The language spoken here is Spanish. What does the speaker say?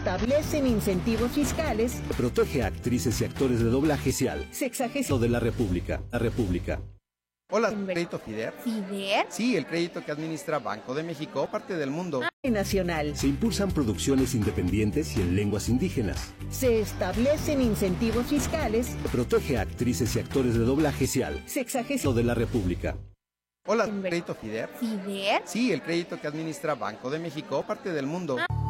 establecen incentivos fiscales. Protege a actrices y actores de doblaje social. Sexagésimo de la República. La República. Hola, ¿crédito FIDER? ¿FIDER? Sí, el crédito que administra Banco de México, parte del mundo. Nacional. Se impulsan producciones independientes y en lenguas indígenas. Se establecen incentivos fiscales. Protege a actrices y actores de doblaje social. Sexagésimo de la República. Hola, ¿crédito FIDER? ¿FIDER? Sí, el crédito que administra Banco de México, parte del mundo.